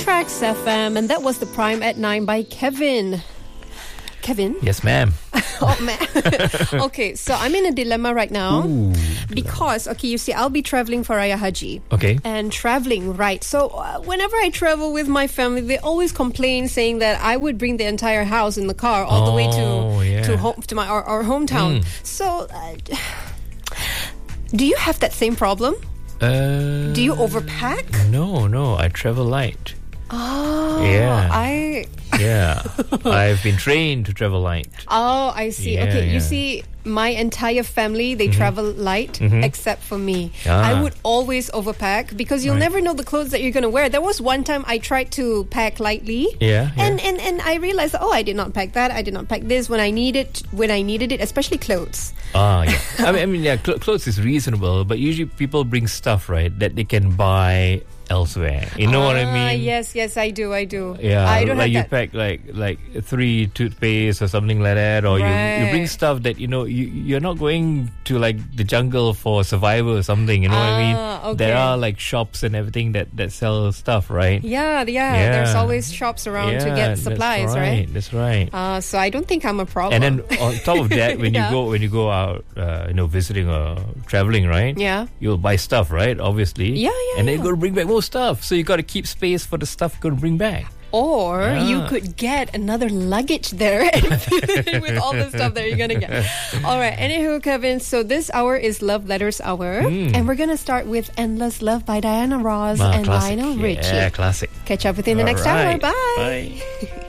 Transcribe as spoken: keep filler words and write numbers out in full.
Tracks F M, and that was The Prime at nine by Kevin. Kevin? Yes, ma'am. Oh, man. Okay, so I'm in a dilemma right now. Ooh, because, okay, you see, I'll be traveling for Raya Haji. Okay. And traveling, right. So uh, whenever I travel with my family, they always complain saying that I would bring the entire house in the car all the way Oh, to yeah. to home to my our, our hometown. Mm. So, uh, do you have that same problem? Uh, Do you overpack? No, no. I travel light. Oh, Yeah. I... Yeah. I've been trained to travel light. Oh, I see. Yeah, okay, yeah. you see, my entire family, they Mm-hmm. travel light, Mhm. except for me. Ah. I would always overpack because you'll Right. never know the clothes that you're going to wear. There was one time I tried to pack lightly. Yeah, yeah. And, and and I realized, oh, I did not pack that. I did not pack this when I needed when I needed it, especially clothes. Ah, yeah. I mean, I mean, yeah, cl- clothes is reasonable, but usually people bring stuff, right, that they can buy elsewhere. You know what I Ah, mean? yes, yes, I do, I do. Yeah, I don't like you have that. pack like like three toothpaste or something like that, or you, you bring Right. stuff that you know you you're not going to like the jungle for survival or something. You know what I mean? Ah, okay. There are like shops and everything that that sell stuff, right? Yeah, yeah, Yeah. There's always shops around to Yeah, get that's supplies, right? right? That's right. Uh, so I don't think I'm a problem. And then on top of that, when Yeah. you go when you go out, uh, you know, visiting or traveling, right? Yeah. You'll buy stuff, right? Obviously. Yeah, yeah, And then yeah. you got to bring back more stuff, so you got to keep space for the stuff you're going to bring back. Or you Ah. could get another luggage there and fill it with all the stuff that you're going to get. All right. Anywho, Kevin, so this hour is Love Letters Hour. Mm. And we're going to start with Endless Love by Diana Ross Ah, and classic. Lionel Richie. Yeah, classic. Catch up with you in the All next hour. right. Bye. Bye.